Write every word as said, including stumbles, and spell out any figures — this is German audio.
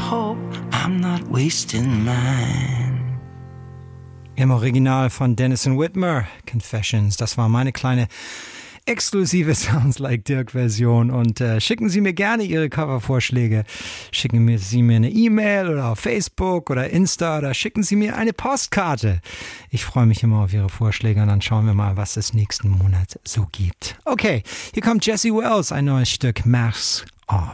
hope I'm not wasting mine. Im Original von Dennis and Whitmer, Confessions. Das war meine kleine exklusive Sounds Like Dirk Version und äh, schicken Sie mir gerne Ihre Covervorschläge. Schicken mir Sie mir eine E-Mail oder auf Facebook oder Insta oder schicken Sie mir eine Postkarte. Ich freue mich immer auf Ihre Vorschläge und dann schauen wir mal, was es nächsten Monat so gibt. Okay, hier kommt Jesse Wells, ein neues Stück Mask Off.